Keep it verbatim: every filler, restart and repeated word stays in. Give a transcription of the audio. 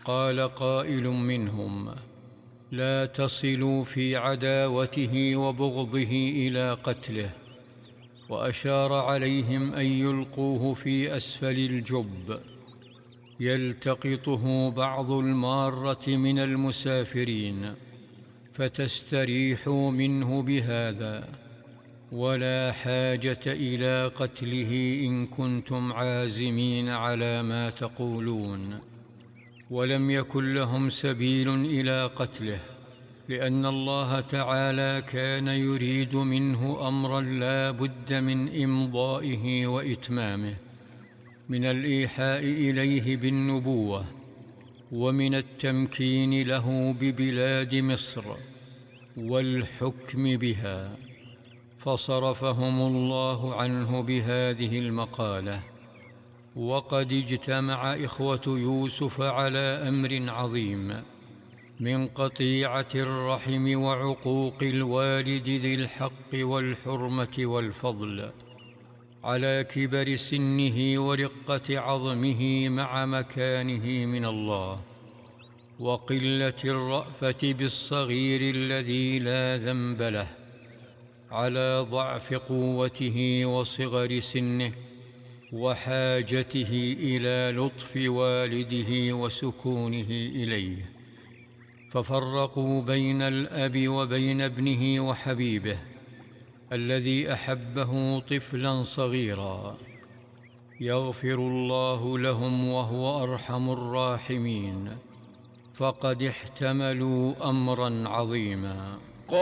قال قائل منهم: لا تصلوا في عداوته وبغضه إلى قتله، وأشار عليهم أن يلقوه في أسفل الجب يلتقطه بعض المارة من المسافرين فتستريحوا منه بهذا، ولا حاجة إلى قتله إن كنتم عازمين على ما تقولون. ولم يكن لهم سبيل إلى قتله، لأن الله تعالى كان يريد منه أمرا لا بد من إمضائه وإتمامه، من الإيحاء إليه بالنبوة، ومن التمكين له ببلاد مصر والحكم بها، فصرفهم الله عنه بهذه المقالة. وقد اجتمع إخوة يوسف على أمر عظيم من قطيعة الرحم وعقوق الوالد ذي الحق والحرمة والفضل، على كبر سنه ورقة عظمه مع مكانه من الله، وقلة الرأفة بالصغير الذي لا ذنب له، على ضعف قوته وصغر سنه وحاجته إلى لطف والده وسكونه إليه، ففرقوا بين الأب وبين ابنه وحبيبه الذي أحبه طفلا صغيرا. يغفر الله لهم وهو أرحم الراحمين، فقد احتملوا أمرا عظيما.